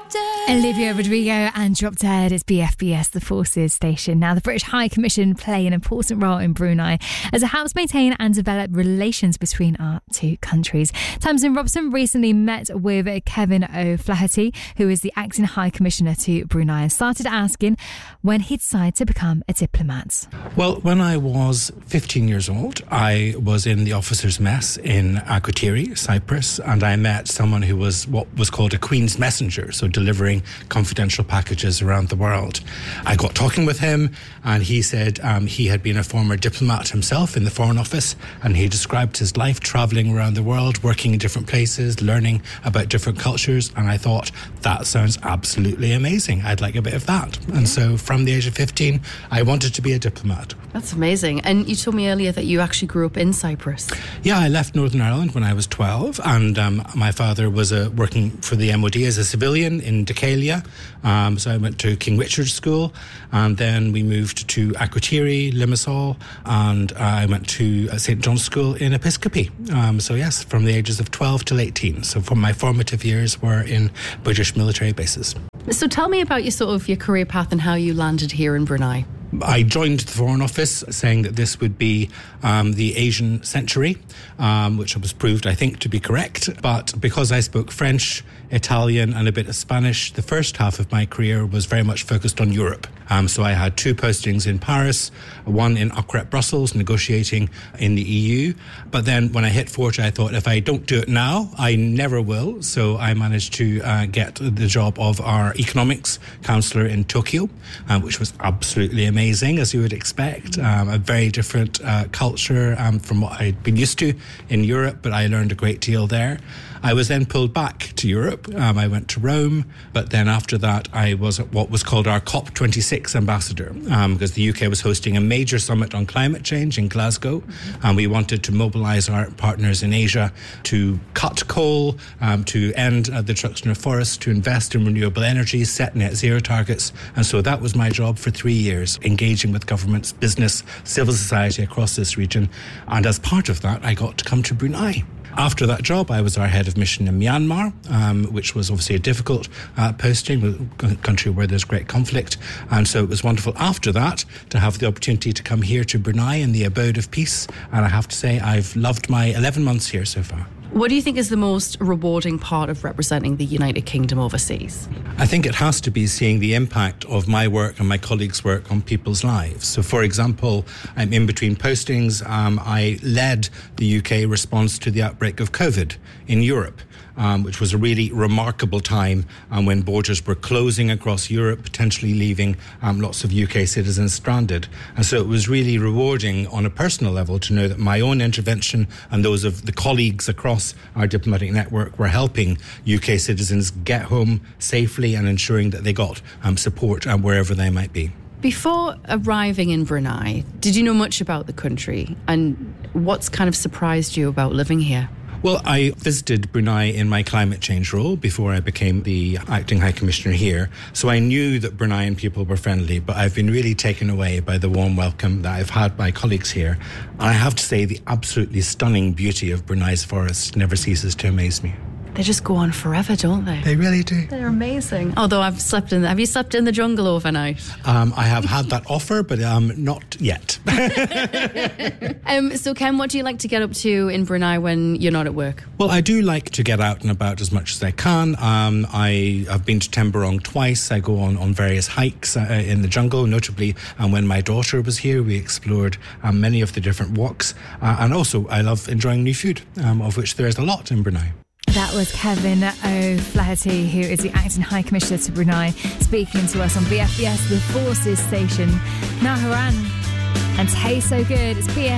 Olivia Rodrigo and Drop Dead. It's BFBS, the Forces station. Now, the British High Commission play an important role in Brunei as it helps maintain and develop relations between our two countries. Tamsin Robson recently met with Kevin O'Flaherty, who is the acting High Commissioner to Brunei, and started asking when he'd decide to become a diplomat. Well, when I was 15 years old, I was in the officers' mess in Akrotiri, Cyprus, and I met someone who was what was called a Queen's Messenger, so delivering confidential packages around the world. I got talking with him, and he said he had been a former diplomat himself in the Foreign Office, and he described his life travelling around the world, working in different places, learning about different cultures, and I thought, that sounds absolutely amazing. I'd like a bit of that. And so from the age of 15, I wanted to be a diplomat. That's amazing. And you told me earlier that you actually grew up in Cyprus. Yeah, I left Northern Ireland when I was 12, and my father was working for the MOD as a civilian in Decalia. So I went to King Richard's School, and then we moved to Akrotiri, Limassol, and I went to St. John's School in Episcopi. So yes, from the ages of 12 till 18. So for my formative years were in British military bases. So tell me about your career path and how you landed here in Brunei. I joined the Foreign Office saying that this would be the Asian century, which was proved, I think, to be correct. But because I spoke French, Italian and a bit of Spanish, the first half of my career was very much focused on Europe. So I had 2 postings in Paris, one in Okrep, Brussels, negotiating in the EU. But then when I hit 40, I thought, if I don't do it now, I never will. So I managed to get the job of our economics councillor in Tokyo, which was absolutely amazing, as you would expect. A very different culture from what I'd been used to in Europe, but I learned a great deal there. I was then pulled back to Europe. I went to Rome, but then after that, I was what was called our COP26 ambassador, because the UK was hosting a major summit on climate change in Glasgow, and we wanted to mobilise our partners in Asia to cut coal, to end the destruction of forests, to invest in renewable energy, set net zero targets. And so that was my job for 3 years, engaging with governments, business, civil society across this region. And as part of that, I got to come to Brunei. After that job, I was our head of mission in Myanmar, which was obviously a difficult posting, a country where there's great conflict. And so it was wonderful after that to have the opportunity to come here to Brunei in the abode of peace. And I have to say, I've loved my 11 months here so far. What do you think is the most rewarding part of representing the United Kingdom overseas? I think it has to be seeing the impact of my work and my colleagues' work on people's lives. So, for example, I'm in between postings. I led the UK response to the outbreak of COVID in Europe, which was a really remarkable time when borders were closing across Europe, potentially leaving lots of UK citizens stranded. And so it was really rewarding on a personal level to know that my own intervention and those of the colleagues across our diplomatic network were helping UK citizens get home safely and ensuring that they got support wherever they might be. Before arriving in Brunei, did you know much about the country? And what's kind of surprised you about living here? Well, I visited Brunei in my climate change role before I became the acting High Commissioner here. So I knew that Bruneian people were friendly, but I've been really taken away by the warm welcome that I've had by colleagues here. And I have to say, the absolutely stunning beauty of Brunei's forests never ceases to amaze me. They just go on forever, don't they? They really do. They're amazing. Although have you slept in the jungle overnight? I have had that offer, but not yet. So Ken, what do you like to get up to in Brunei when you're not at work? Well, I do like to get out and about as much as I can. I have been to Temburong twice. I go on various hikes in the jungle, notably when my daughter was here, we explored many of the different walks. And also, I love enjoying new food, of which there is a lot in Brunei. That was Kevin O'Flaherty, who is the acting High Commissioner to Brunei, speaking to us on BFBS, the Forces station. Naharan and Taste So Good. It's BFBS.